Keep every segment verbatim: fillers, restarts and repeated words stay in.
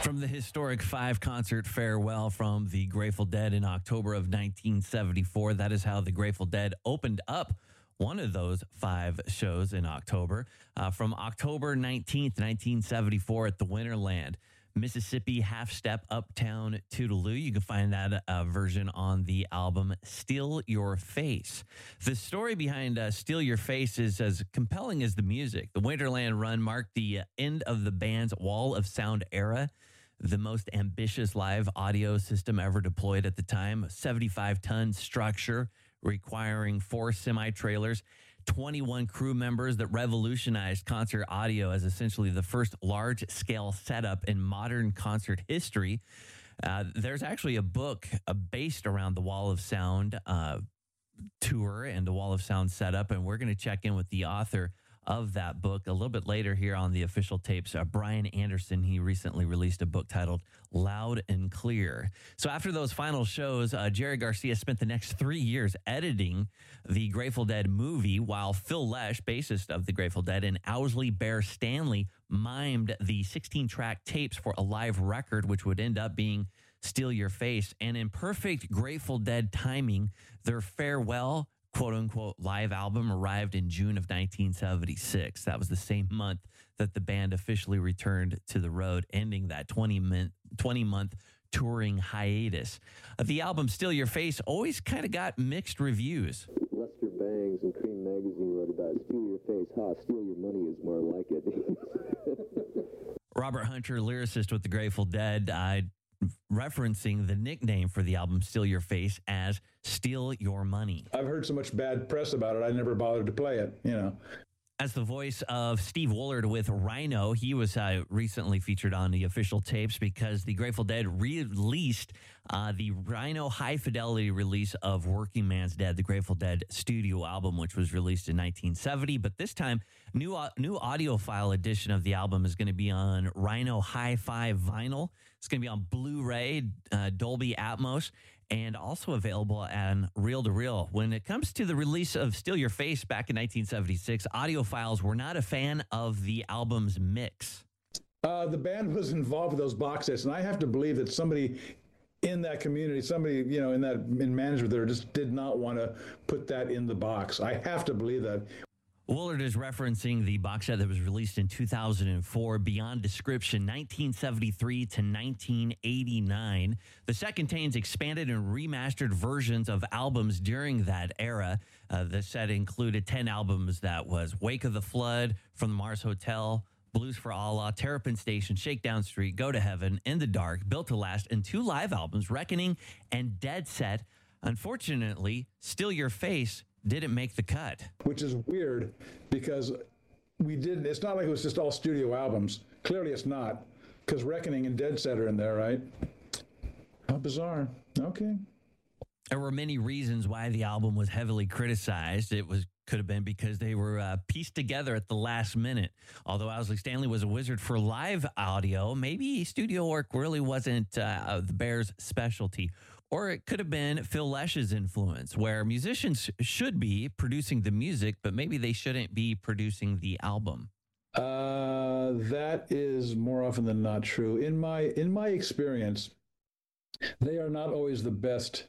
From the historic five concert farewell from the Grateful Dead in October of nineteen seventy-four, that is how the Grateful Dead opened up one of those five shows in October. Uh, from October nineteenth, nineteen seventy-four at the Winterland, Mississippi Half Step Uptown Toodaloo. You can find that uh, version on the album Steal Your Face. The story behind uh, Steal Your Face is as compelling as the music. The Winterland run marked the uh, end of the band's Wall of Sound era, the most ambitious live audio system ever deployed at the time, a seventy-five ton structure requiring four semi-trailers, twenty-one crew members that revolutionized concert audio as essentially the first large-scale setup in modern concert history. Uh, there's actually a book uh, based around the Wall of Sound uh, tour and the Wall of Sound setup, and we're going to check in with the author of that book a little bit later here on the official tapes. Uh, Brian Anderson, he recently released a book titled Loud and Clear. So after those final shows, uh, Jerry Garcia spent the next three years editing the Grateful Dead movie, while Phil Lesh, bassist of the Grateful Dead, and Owsley Bear Stanley mimed the sixteen-track tapes for a live record, which would end up being Steal Your Face. And in perfect Grateful Dead timing, their farewell quote-unquote live album arrived in June of nineteen seventy-six. That was the same month that the band officially returned to the road, ending that twenty-month touring hiatus. Uh, the album Steal Your Face always kind of got mixed reviews. Lester Bangs in Cream Magazine wrote about it. Steal your face, ha, steal your money is more like it. Robert Hunter, lyricist with the Grateful Dead, uh, referencing the nickname for the album Steal Your Face as Steal Your Money. I've heard so much bad press about it, I never bothered to play it, you know. As the voice of Steve Woolard with Rhino, he was uh, recently featured on the official tapes because the Grateful Dead released uh, the Rhino High Fidelity release of Working Man's Dead, the Grateful Dead studio album, which was released in nineteen seventy. But this time, new uh, new audiophile edition of the album is going to be on Rhino Hi-Fi vinyl. It's going to be on Blu-ray, uh, Dolby Atmos, and also available on Reel to Reel. When it comes to the release of Steal Your Face back in nineteen seventy-six, audiophiles were not a fan of the album's mix. Uh, the band was involved with those box sets, and I have to believe that somebody in that community, somebody, you know, in that in management there just did not want to put that in the box. I have to believe that. Woolard is referencing the box set that was released in two thousand four, Beyond Description, nineteen seventy-three to nineteen eighty-nine. The set contains expanded and remastered versions of albums during that era. Uh, the set included ten albums that was Wake of the Flood, From the Mars Hotel, Blues for Allah, Terrapin Station, Shakedown Street, Go to Heaven, In the Dark, Built to Last, and two live albums, Reckoning and Dead Set. Unfortunately, Steal Your Face didn't make the cut. Which is weird because we didn't, it's not like it was just all studio albums. Clearly it's not, because Reckoning and Dead Set are in there, right? How bizarre. Okay. There were many reasons why the album was heavily criticized. It was could have been because they were uh, pieced together at the last minute. Although Owsley Stanley was a wizard for live audio, maybe studio work really wasn't uh, the Bears' specialty. Or it could have been Phil Lesh's influence, where musicians should be producing the music, but maybe they shouldn't be producing the album. Uh, that is more often than not true. In my in my experience, they are not always the best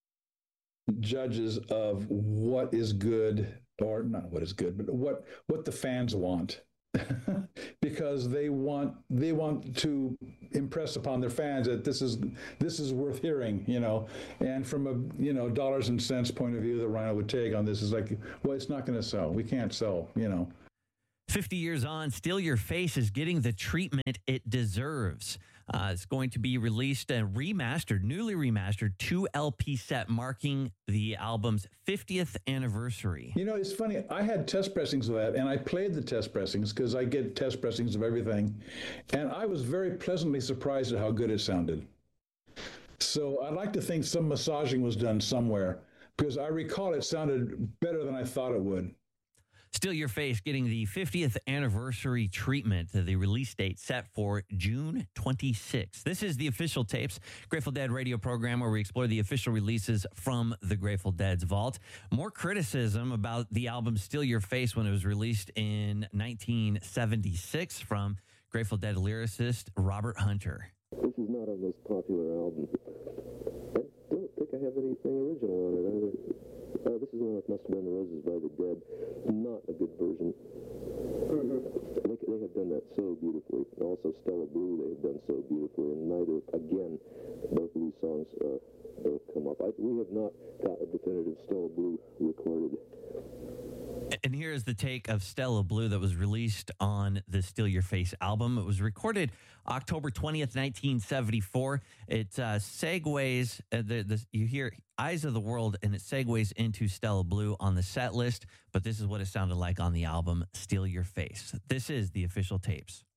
judges of what is good, or not what is good, but what what the fans want. Because they want they want to impress upon their fans that this is this is worth hearing, you know. And from a you know dollars and cents point of view, that Rhino would take on this is like, well, it's not going to sell. We can't sell, you know. fifty years on, Steal Your Face is getting the treatment it deserves. Uh, it's going to be released and remastered, newly remastered, two L P set marking the album's fiftieth anniversary. You know, it's funny. I had test pressings of that, and I played the test pressings because I get test pressings of everything. And I was very pleasantly surprised at how good it sounded. So I'd like to think some massaging was done somewhere, because I recall it sounded better than I thought it would. Steal Your Face getting the fiftieth anniversary treatment. The release date set for June twenty-sixth. This is the Official Tapes, Grateful Dead radio program where we explore the official releases from the Grateful Dead's vault. More criticism about the album Steal Your Face when it was released in nineteen seventy-six from Grateful Dead lyricist Robert Hunter. This is not our most popular album. I don't think I have anything original on it either. Oh, this is the one that Must Have Been the Roses by the Dead. Not a good version. Mm-hmm. I think they have done that so beautifully. And also Stella Blue they have done so beautifully. And neither, again, both of these songs uh, both come up. I, we have not got a definitive Stella Blue recorded. And here is the take of Stella Blue that was released on the Steal Your Face album. It was recorded October twentieth, nineteen seventy-four. It uh, segues, uh, the, the, you hear Eyes of the World, and it segues into Stella Blue on the set list. But this is what it sounded like on the album Steal Your Face. This is the official tapes.